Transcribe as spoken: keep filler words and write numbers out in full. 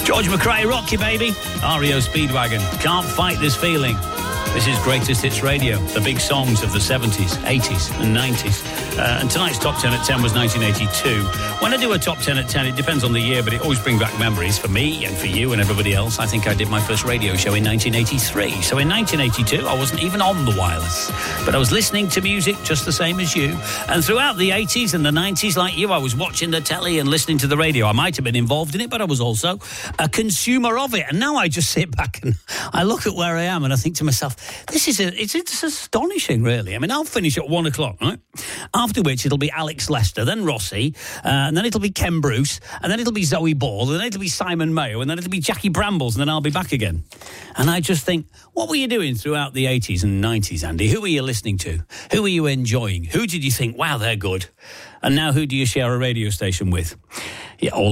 George McRae, rock you, baby. R E O Speedwagon, Can't Fight This Feeling. This is Greatest Hits Radio, the big songs of the seventies, eighties and nineties. Uh, and tonight's Top ten at ten was nineteen eighty-two. When I do a Top ten at ten, it depends on the year, but it always brings back memories for me and for you and everybody else. I think I did my first radio show in nineteen eighty-three. So in nineteen eighty-two, I wasn't even on the wireless, but I was listening to music just the same as you. And throughout the eighties and the nineties, like you, I was watching the telly and listening to the radio. I might have been involved in it, but I was also a consumer of it. And now I just sit back and I look at where I am and I think to myself, this is a, it's, it's astonishing, really. I mean, I'll finish at one o'clock, right? After which it'll be Alex Lester, then Rossi, uh, and then it'll be Ken Bruce, and then it'll be Zoe Ball, and then it'll be Simon Mayo, and then it'll be Jackie Brambles, and then I'll be back again. And I just think, what were you doing throughout the eighties and nineties, Andy? Who were you listening to? Who were you enjoying? Who did you think, wow, they're good? And now who do you share a radio station with? Yeah, all